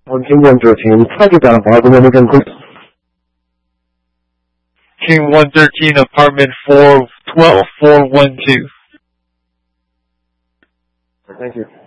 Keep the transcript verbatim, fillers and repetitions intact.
On King one thirteen, try to get apartment again, please. King one thirteen, apartment four twelve four one two. Thank you.